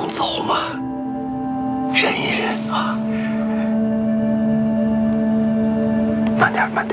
能走吗？忍一忍啊，慢点，慢点。